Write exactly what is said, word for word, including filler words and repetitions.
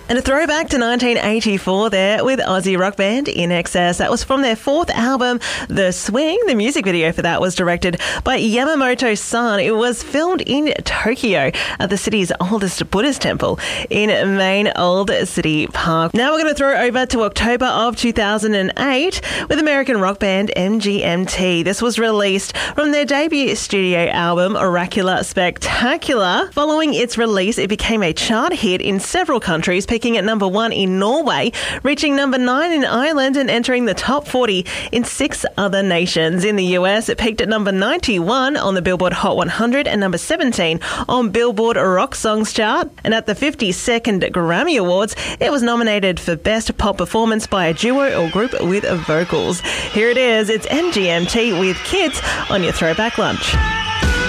And a throwback to nineteen eighty-four there with Aussie rock band I N X S. That was from their fourth album, The Swing. The music video for that was directed by Yamamoto-san. It was filmed in Tokyo at the city's oldest Buddhist temple in Main Old City Park. Now we're going to throw over to October of two thousand eight with American rock band M G M T. This was released from their debut studio album, Oracular Spectacular. Following its release, it became a chart hit in several countries, peaking at number one in Norway, reaching number nine in Ireland and entering the top forty in six other nations. In the U S, it peaked at number ninety-one on the Billboard Hot one hundred and number seventeen on Billboard Rock Songs chart. And at the fifty-second Grammy Awards, it was nominated for Best Pop Performance by a Duo or Group with Vocals. Here it is, it's M G M T with Kids on your Throwback Lunch.